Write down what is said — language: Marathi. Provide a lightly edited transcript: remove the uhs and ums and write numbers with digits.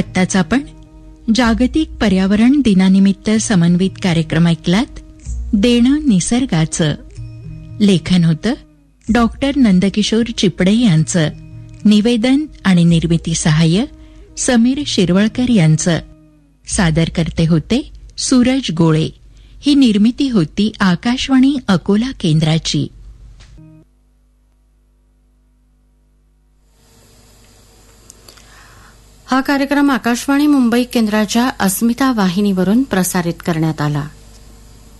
आत्ताच आपण जागतिक पर्यावरण दिनानिमित्त समन्वित कार्यक्रम ऐकलात. देणं निसर्गाचं. लेखन होतं डॉक्टर नंदकिशोर चिपडे यांचं. निवेदन आणि निर्मिती सहाय्य समीर शिरवळकर यांचं. सादरकर्ते होते सूरज गोळे. ही निर्मिती होती आकाशवाणी अकोला केंद्राची. हा कार्यक्रम आकाशवाणी मुंबई केंद्राच्या अस्मिता वाहिनीवरून प्रसारित करण्यात आला.